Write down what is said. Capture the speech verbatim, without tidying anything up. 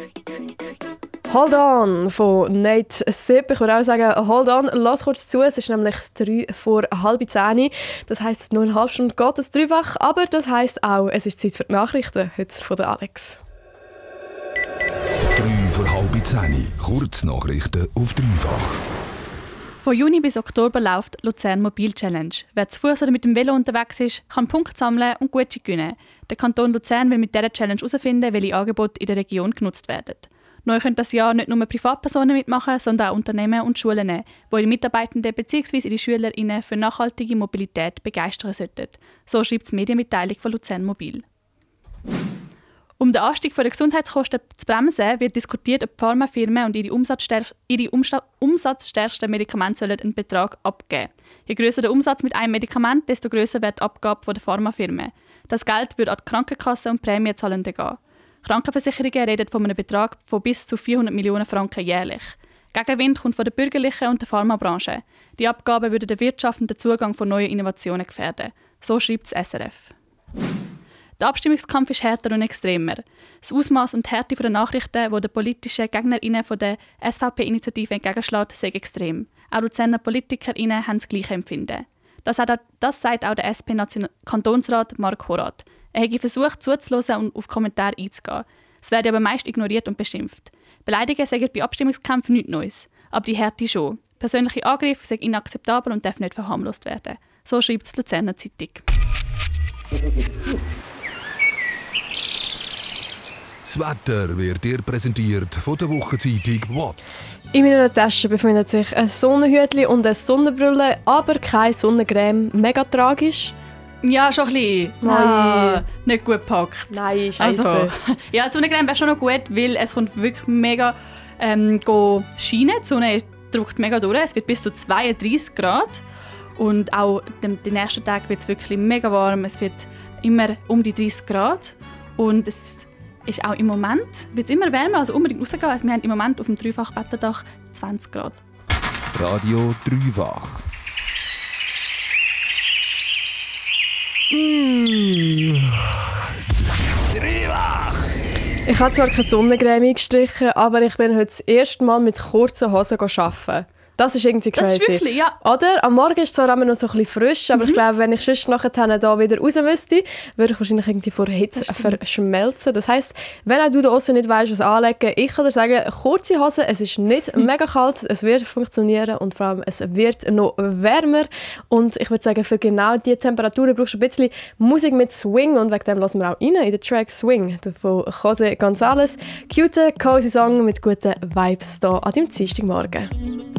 Hold on von Nate Sipp. Ich würde auch sagen, hold on, lass kurz zu. Es ist nämlich drei vor halb zehn. Das heisst, nur eine halbe Stunde geht es dreifach. Aber das heisst auch, es ist Zeit für die Nachrichten. Heute von der Alex. drei vor halb zehn. Kurznachrichten auf dreifach. Von Juni bis Oktober läuft Luzern Mobil Challenge. Wer zu Fuß oder mit dem Velo unterwegs ist, kann Punkte sammeln und Gutscheine gewinnen. Der Kanton Luzern will mit dieser Challenge herausfinden, welche Angebote in der Region genutzt werden. Neu können das Jahr nicht nur Privatpersonen mitmachen, sondern auch Unternehmen und Schulen, die ihre Mitarbeitenden bzw. ihre SchülerInnen für nachhaltige Mobilität begeistern sollten. So schreibt die Medienmitteilung von Luzern Mobil. Um den Anstieg der Gesundheitskosten zu bremsen, wird diskutiert, ob Pharmafirmen und ihre, umsatzstär- ihre umsta- umsatzstärksten Medikamente sollen einen Betrag abgeben sollen. Je grösser der Umsatz mit einem Medikament, desto grösser wird die Abgabe der Pharmafirmen. Das Geld würde an die Krankenkassen und Prämienzahlenden gehen. Krankenversicherungen reden von einem Betrag von bis zu vierhundert Millionen Franken jährlich. Gegenwind kommt von der bürgerlichen und der Pharmabranche. Die Abgaben würden den Wirtschaft und den Zugang von neuen Innovationen gefährden. So schreibt das S R F. Der Abstimmungskampf ist härter und extremer. Das Ausmaß und die Härte der Nachrichten, die den politischen GegnerInnen von der S V P-Initiative entgegenschlägt, sind extrem. Auch Luzerner PolitikerInnen haben das gleiche Empfinden. Das, auch, das sagt auch der S P-Kantonsrat Mark Horath. Er habe versucht, zuzuhören und auf Kommentare einzugehen. Es werde aber meist ignoriert und beschimpft. Beleidigungen sagen bei Abstimmungskämpfen nichts Neues, aber die Härte schon. Persönliche Angriffe sind inakzeptabel und dürfen nicht verharmlost werden. So schreibt die Luzerner Zeitung. Das Wetter wird dir präsentiert von der Wochenzeitung Watts. In meiner Tasche befindet sich ein Sonnenhütchen und eine Sonnenbrille, aber keine Sonnencreme. Mega tragisch. Ja, schon ein bisschen. Nein. Ah, nicht gut gepackt. Nein, scheisse. Also, ja, die Sonnencreme wäre schon noch gut, weil es kommt wirklich mega ähm, go scheinen. Die Sonne drückt mega durch. Es wird bis zu zweiunddreissig Grad. Und auch den, den nächsten Tag wird es wirklich mega warm. Es wird immer um die dreissig Grad. Und es ist auch im Moment wird es immer wärmer, also unbedingt rausgehen. Also wir haben im Moment auf dem Dreifach-Wetterdach zwanzig Grad. Radio Dreifach. Mmh. Dreifach! Ich habe zwar keine Sonnencreme eingestrichen, aber ich bin heute das erste Mal mit kurzen Hosen arbeiten. Das ist irgendwie crazy. Das ist wirklich, ja. Oder? Am Morgen ist es zwar immer noch so ein bisschen frisch, aber mhm. ich glaube, wenn ich sonst nachher da wieder raus müsste, würde ich wahrscheinlich irgendwie vor Hitze verschmelzen. Das heisst, wenn auch du da draussen nicht weißt, was anlegen, ich kann dir sagen, kurze Hosen, es ist nicht mega kalt, es wird funktionieren und vor allem, es wird noch wärmer. Und ich würde sagen, für genau diese Temperaturen brauchst du ein bisschen Musik mit Swing und wegen dem lassen wir auch rein in den Track Swing von José González. Cute, cozy Song mit guten Vibes hier an deinem Dienstagmorgen.